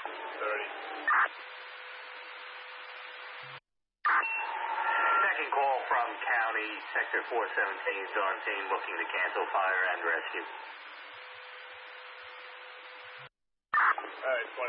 Second call from County, Sector 417, Dawn team looking to cancel fire and rescue. All right,